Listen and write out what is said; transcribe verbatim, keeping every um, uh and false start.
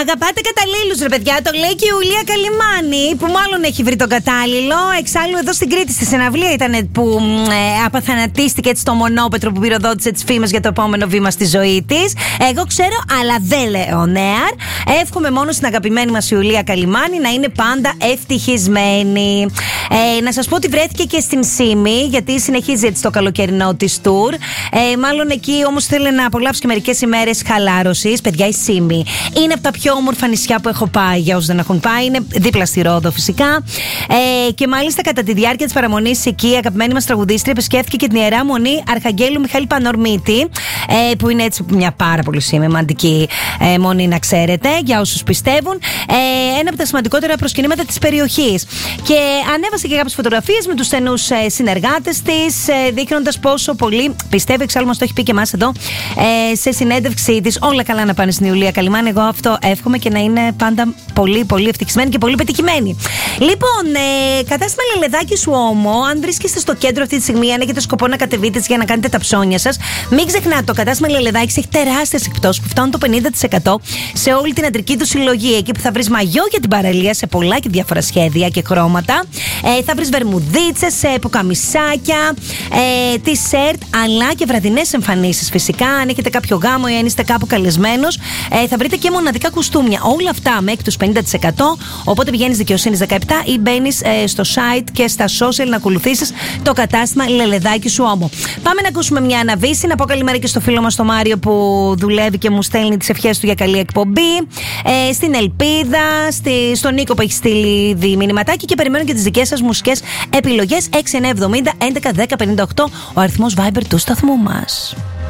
Αγαπάτε καταλήλους, ρε παιδιά. Το λέει και η Ιουλία Καλυμάνη, που μάλλον έχει βρει τον κατάλληλο. Εξάλλου, εδώ στην Κρήτη, στη συναυλία ήταν που ε, απαθανατίστηκε έτσι το μονόπετρο που πυροδότησε τις φήμες για το επόμενο βήμα στη ζωή της. Εγώ ξέρω, αλλά δεν λέω νέα. Εύχομαι μόνο στην αγαπημένη μας Ιουλία Καλυμάνη να είναι πάντα ευτυχισμένη. Ε, να σας πω ότι βρέθηκε και στην Σύμη, γιατί συνεχίζει έτσι το καλοκαιρινό της tour. Ε, μάλλον εκεί όμως θέλει να απολαύσει και μερικές ημέρες χαλάρωσης. Παιδιά, η Σύμη είναι από τα πιο όμορφα νησιά που έχω πάει. Για όσους δεν έχουν πάει, είναι δίπλα στη Ρόδο φυσικά. Ε, και μάλιστα κατά τη διάρκεια της παραμονής εκεί, η αγαπημένη μας τραγουδίστρια επισκέφθηκε και την Ιερά Μονή Αρχαγγέλου Μιχαήλ Πανορμίτη, ε, που είναι έτσι μια πάρα πολύ σημαντική ε, μονή, να ξέρετε, για όσους πιστεύουν. Ε, ένα από τα σημαντικότερα προσκυνήματα της περιοχής. Και ανέβασε και κάποιες φωτογραφίες με τους στενούς ε, συνεργάτες της, ε, δείχνοντας πόσο πολύ πιστεύει. Εξάλλου μας το έχει πει και εμάς εδώ ε, σε συνέντευξή της. Όλα καλά να πάνε στην Ιουλία Καλυμάνη. Εγώ αυτό εύχομαι και να είναι πάντα πολύ, πολύ ευτυχισμένη και πολύ πετυχημένη. Λοιπόν, ε, κατάστημα Λελεδάκη σου όμω, αν βρίσκεστε στο κέντρο αυτή τη στιγμή, αν έχετε σκοπό να κατεβείτε για να κάνετε τα ψώνια σας, μην ξεχνάτε, το κατάστημα Λελεδάκη έχει τεράστιες εκπτώσεις που φτάνουν το πενήντα τοις εκατό σε όλη την αντρική του συλλογή. Εκεί που θα βρεις μαγιό για την παραλία σε πολλά και διάφορα σχέδια και χρώματα. Ε, θα βρεις βερμουδίτσες, ε, πουκαμισάκια, ε, t-shirt, αλλά και βραδινές εμφανίσεις φυσικά. Αν έχετε κάποιο γάμο ή αν είστε κάπου καλεσμένος, ε, θα βρείτε και μοναδικά κουστούμια. Όλα αυτά με έκπτωση πενήντα τοις εκατό. Οπότε πηγαίνεις Δικαιοσύνης δεκαεπτά ή μπαίνεις ε, στο site και στα social να ακολουθήσεις το κατάστημα Λελεδάκη σου όμω. Πάμε να ακούσουμε μια αναβίση. Να πω καλημέρα και στο φίλο μας τον Μάριο που δουλεύει και μου στέλνει τις ευχές του για καλή εκπομπή. Ε, στην Ελπίδα, στη, στον Νίκο που έχει στείλει ήδη μηνυματάκι, και περιμένω και τις δικές σας μουσικές επιλογές. έξι εννιά εβδομήντα έντεκα δέκα πενήντα οκτώ ο αριθμός Viber του σταθμού μας.